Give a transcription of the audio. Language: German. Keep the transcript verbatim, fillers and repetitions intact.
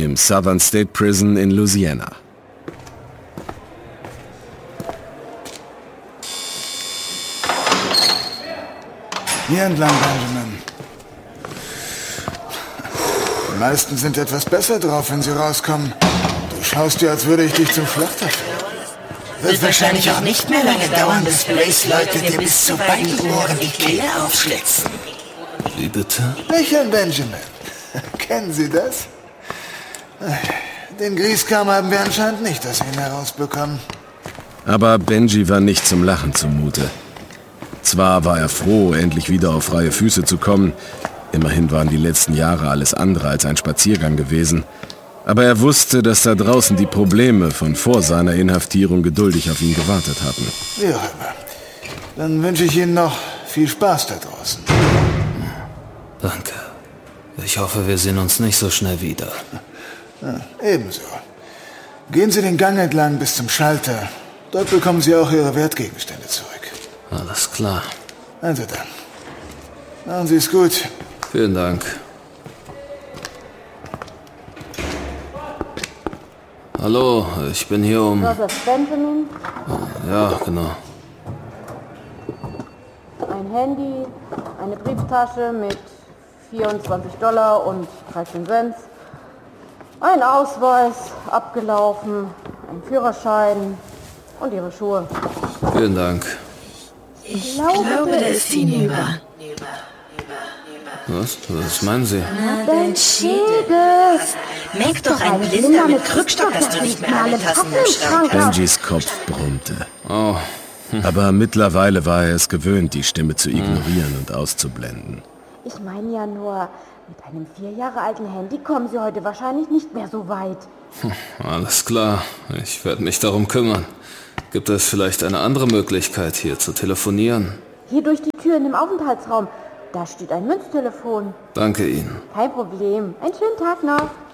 im Southern State Prison in Louisiana. Hier entlang, Benjamin. Die meisten sind etwas besser drauf, wenn sie rauskommen. Du schaust dir, als würde ich dich zum Schlachter führen. Wird wahrscheinlich auch nicht mehr lange dauern, bis Blaze-Leute dir bis zu beiden Ohren die Kehle aufschlitzen. Wie bitte? Lächeln, Benjamin. Kennen Sie das? Den Grieskram haben wir anscheinend nicht aus Ihnen herausbekommen. Aber Benji war nicht zum Lachen zumute. Zwar war er froh, endlich wieder auf freie Füße zu kommen. Immerhin waren die letzten Jahre alles andere als ein Spaziergang gewesen. Aber er wusste, dass da draußen die Probleme von vor seiner Inhaftierung geduldig auf ihn gewartet hatten. Wie auch immer. Dann wünsche ich Ihnen noch viel Spaß da draußen. Danke. Ich hoffe, wir sehen uns nicht so schnell wieder. Ja, ebenso. Gehen Sie den Gang entlang bis zum Schalter. Dort bekommen Sie auch Ihre Wertgegenstände zurück. Alles klar. Also dann. Machen Sie es gut. Vielen Dank. Hallo, ich bin hier um... Joseph Benjamin. Ja, genau. Ein Handy, eine Brieftasche mit vierundzwanzig Dollar und dreizehn Cent. Ein Ausweis, abgelaufen, ein Führerschein und Ihre Schuhe. Vielen Dank. Ich glaube, da ist hinüber. Was? Was meinen Sie? Na, dein Schädel. Merk doch ein Blinder mit Krückstock, dass du nicht mehr alle Tassen im Schrank hast. Benjis Kopf brummte. Oh. Aber mittlerweile war er es gewöhnt, die Stimme zu ignorieren und auszublenden. Ich meine ja nur, mit einem vier Jahre alten Handy kommen Sie heute wahrscheinlich nicht mehr so weit. Hm, alles klar. Ich werde mich darum kümmern. Gibt es vielleicht eine andere Möglichkeit, hier zu telefonieren? Hier durch die Tür in dem Aufenthaltsraum. Da steht ein Münztelefon. Danke Ihnen. Kein Problem. Einen schönen Tag noch.